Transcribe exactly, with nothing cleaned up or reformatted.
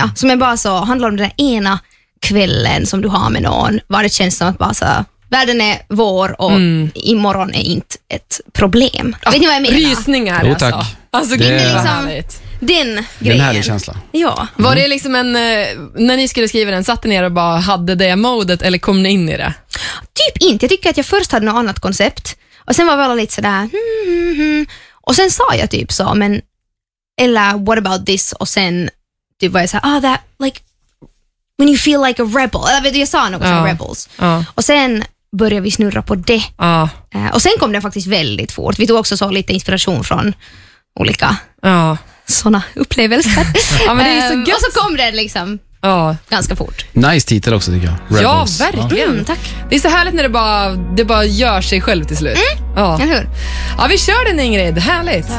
jag. Som är bara så, handlar om den där ena kvällen som du har med någon. Var det känns som att bara så, världen är vår och mm. imorgon är inte ett problem. Ja, vet ni vad jag menar? Rysningar jo, tack. alltså. Alltså det är liksom, härligt. Den grejen. Det är en härlig känsla. Ja. Mm. Var det liksom en, när ni skulle skriva den, satte ni er och bara hade det modet eller kom ni in i det? Typ inte. Jag tycker att jag först hade något annat koncept och sen var vi alla lite sådär hmm, hmm, hmm. och sen sa jag typ så, men eller what about this, och sen typ var jag såhär, ah that like when you feel like a rebel, eller vet du, jag sa något ja. som rebels Ja. och sen började vi snurra på det Ja. och sen kom det faktiskt väldigt fort. Vi tog också så lite inspiration från olika Ja. såna upplevelser. Ja, men det är så gött. och så kom det liksom Ja. ganska fort. Nice titel också tycker jag. Rebels. Ja, verkligen. Mm, tack. Det är så härligt när det bara, det bara gör sig själv till slut. Mm. Ja. Eller hur? Ja, vi kör den, Ingrid. Härligt.